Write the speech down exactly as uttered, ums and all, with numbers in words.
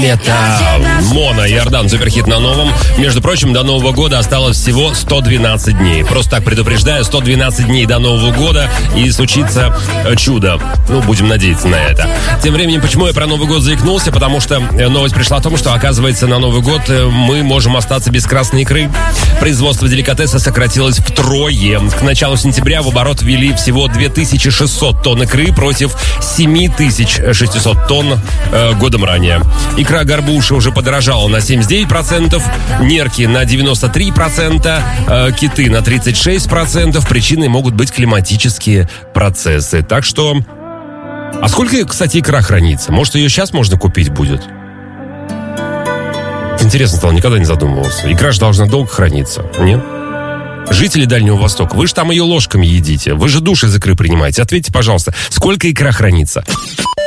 Это Мона и Иордан, суперхит на новом. Между прочим, до Нового года осталось всего сто двенадцать дней. Просто так предупреждаю, сто двенадцать дней до Нового года, и случится чудо. Ну, будем надеяться на это. Тем временем, почему я про Новый год заикнулся? Потому что новость пришла о том, что, оказывается, на Новый год мы можем остаться без красной икры. Производство деликатеса сократилось втрое. К началу сентября в оборот ввели всего две тысячи шестьсот тонн икры против семь тысяч шестьсот тонн э, годом ранее. Икра горбуши уже подорожала на семьдесят девять процентов, нерки на девяносто три процента, э, киты на тридцать шесть процентов. Причиной могут быть климатические процессы. Так что... А сколько, кстати, икра хранится? Может, ее сейчас можно купить будет? Интересно стало, никогда не задумывался. Икра же должна долго храниться, нет? Жители Дальнего Востока, вы же там ее ложками едите. Вы же душ из икры принимаете. Ответьте, пожалуйста, сколько икра хранится?